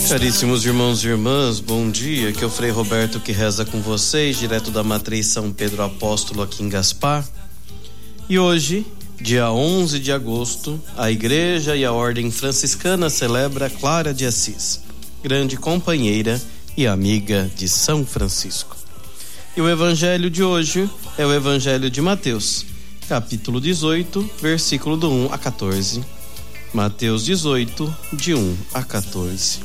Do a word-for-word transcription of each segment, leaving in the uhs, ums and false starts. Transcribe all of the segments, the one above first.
Caríssimos irmãos e irmãs, bom dia, aqui é o Frei Roberto que reza com vocês, direto da Matriz São Pedro Apóstolo aqui em Gaspar. E hoje, dia onze de agosto, a Igreja e a Ordem Franciscana celebra Clara de Assis, grande companheira e amiga de São Francisco. E o Evangelho de hoje é o Evangelho de Mateus, capítulo dezoito, versículo do um a quatorze. Mateus dezoito, de um a quatorze.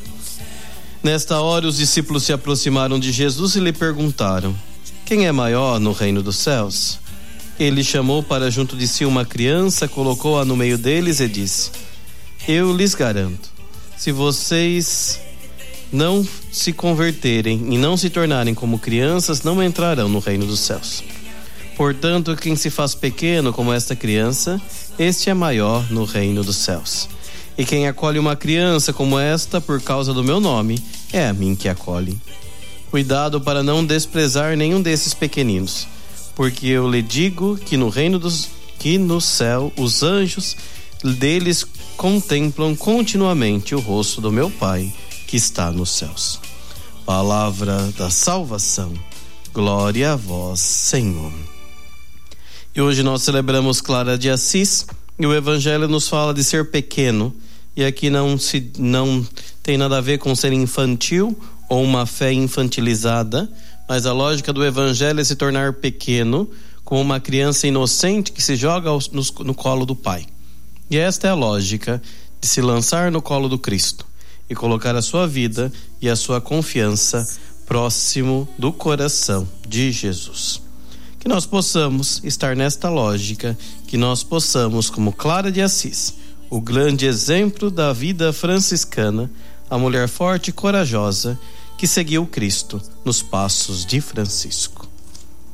Nesta hora os discípulos se aproximaram de Jesus e lhe perguntaram: quem é maior no reino dos céus? Ele chamou para junto de si uma criança, colocou-a no meio deles e disse: eu lhes garanto, se vocês não se converterem e não se tornarem como crianças, não entrarão no reino dos céus. Portanto, quem se faz pequeno como esta criança, este é maior no reino dos céus. E quem acolhe uma criança como esta por causa do meu nome, é a mim que acolhe. Cuidado para não desprezar nenhum desses pequeninos, porque eu lhe digo que no reino dos que no céu os anjos deles contemplam continuamente o rosto do meu Pai que está nos céus. Palavra da salvação. Glória a vós, Senhor. E hoje nós celebramos Clara de Assis e o Evangelho nos fala de ser pequeno. E aqui não, se, não tem nada a ver com ser infantil ou uma fé infantilizada, mas a lógica do Evangelho é se tornar pequeno, como uma criança inocente que se joga ao, no, no colo do Pai. E esta é a lógica de se lançar no colo do Cristo e colocar a sua vida e a sua confiança próximo do coração de Jesus. Que nós possamos estar nesta lógica, que nós possamos, como Clara de Assis, o grande exemplo da vida franciscana, a mulher forte e corajosa que seguiu Cristo nos passos de Francisco.